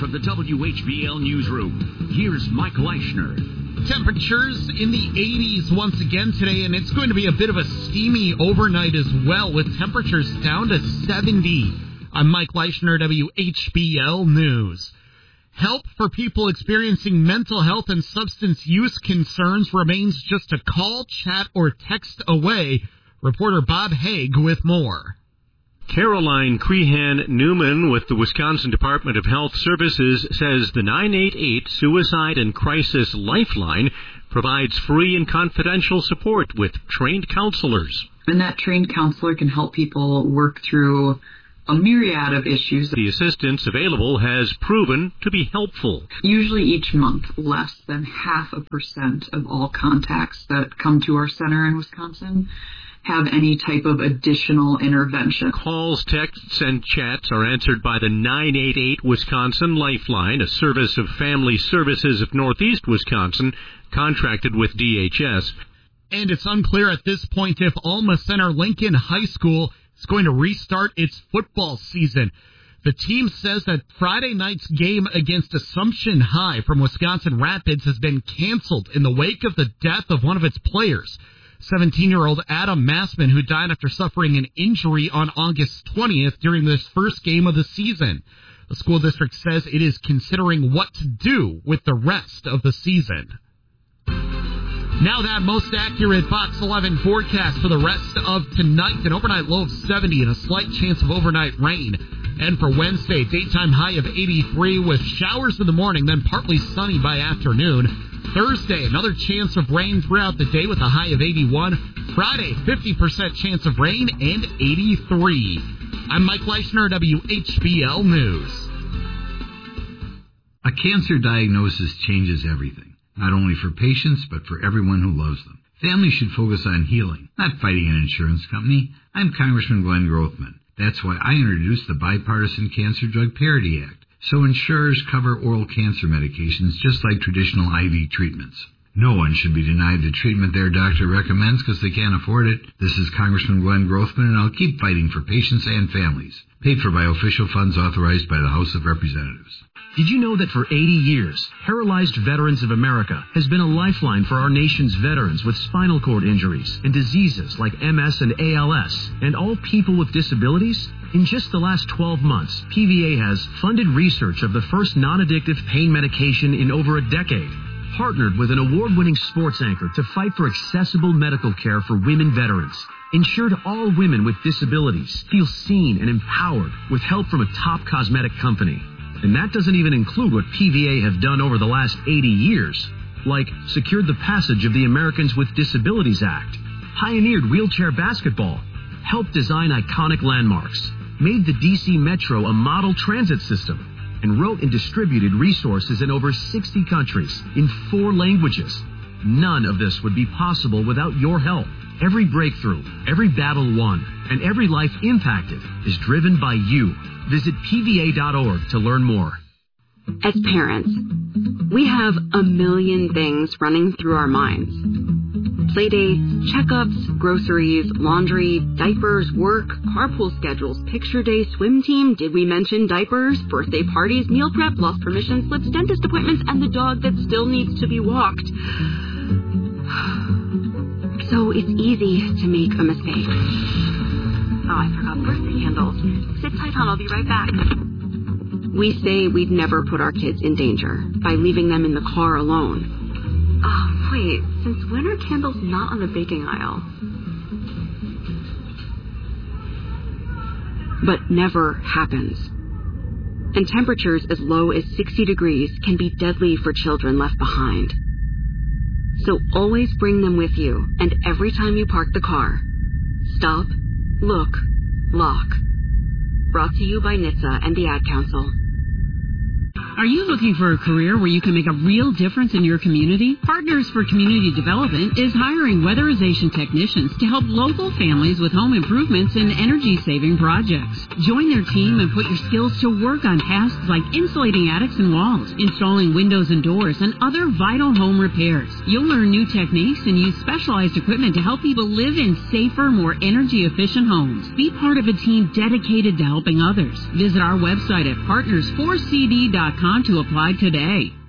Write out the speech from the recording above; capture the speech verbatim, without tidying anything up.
from the W H B L Newsroom, here's Mike Leischner. Temperatures in the eighties once again today, and it's going to be a bit of a steamy overnight as well, with temperatures down to seventy. I'm Mike Leischner, W H B L News. Help for people experiencing mental health and substance use concerns remains just a call, chat, or text away. Reporter Bob Haig with more. Caroline Crehan Newman with the Wisconsin Department of Health Services says the nine eight eight Suicide and Crisis Lifeline provides free and confidential support with trained counselors. And that trained counselor can help people work through a myriad of issues. The assistance available has proven to be helpful. Usually each month, less than half a percent of all contacts that come to our center in Wisconsin have any type of additional intervention. Calls, texts, and chats are answered by the nine eight eight Wisconsin Lifeline, a service of Family Services of Northeast Wisconsin, contracted with D H S. And it's unclear at this point if Alma Center Lincoln High School is going to restart its football season. The team says that Friday night's game against Assumption High from Wisconsin Rapids has been canceled in the wake of the death of one of its players. seventeen-year-old Adam Massman, who died after suffering an injury on August twentieth during this first game of the season. The school district says it is considering what to do with the rest of the season. Now that most accurate Fox eleven forecast for the rest of tonight. An overnight low of seventy and a slight chance of overnight rain. And for Wednesday, daytime high of eighty-three with showers in the morning, then partly sunny by afternoon. Thursday, another chance of rain throughout the day with a high of eighty-one. Friday, fifty percent chance of rain and eighty-three. I'm Mike Leischner, W H B L News. A cancer diagnosis changes everything, not only for patients, but for everyone who loves them. Families should focus on healing, not fighting an insurance company. I'm Congressman Glenn Grothman. That's why I introduced the Bipartisan Cancer Drug Parity Act, so insurers cover oral cancer medications just like traditional I V treatments. No one should be denied the treatment their doctor recommends because they can't afford it. This is Congressman Glenn Grothman, and I'll keep fighting for patients and families. Paid for by official funds authorized by the House of Representatives. Did you know that for eighty years, Paralyzed Veterans of America has been a lifeline for our nation's veterans with spinal cord injuries and diseases like M S and A L S, and all people with disabilities? In just the last twelve months, P V A has funded research of the first non-addictive pain medication in over a decade, partnered with an award-winning sports anchor to fight for accessible medical care for women veterans, ensured all women with disabilities feel seen and empowered with help from a top cosmetic company. And that doesn't even include what P V A have done over the last eighty years, like secured the passage of the Americans with Disabilities Act, pioneered wheelchair basketball, helped design iconic landmarks, made the D C Metro a model transit system, and wrote and distributed resources in over sixty countries in four languages. None of this would be possible without your help. Every breakthrough, every battle won, and every life impacted is driven by you. Visit P V A dot org to learn more. As parents, we have a million things running through our minds. Playdates, checkups, groceries, laundry, diapers, work, carpool schedules, picture day, swim team, did we mention diapers, birthday parties, meal prep, lost permission slips, dentist appointments, and the dog that still needs to be walked. So it's easy to make a mistake. Oh, I forgot birthday candles. Sit tight, hon. I'll be right back. We say we'd never put our kids in danger by leaving them in the car alone. Oh, wait. Since when are candles not on the baking aisle? But never happens. And temperatures as low as sixty degrees can be deadly for children left behind. So always bring them with you, and every time you park the car, stop, look, lock. Brought to you by N H T S A and the Ad Council. Are you looking for a career where you can make a real difference in your community? Partners for Community Development is hiring weatherization technicians to help local families with home improvements and energy-saving projects. Join their team and put your skills to work on tasks like insulating attics and walls, installing windows and doors, and other vital home repairs. You'll learn new techniques and use specialized equipment to help people live in safer, more energy-efficient homes. Be part of a team dedicated to helping others. Visit our website at partners four c d dot com com to apply today.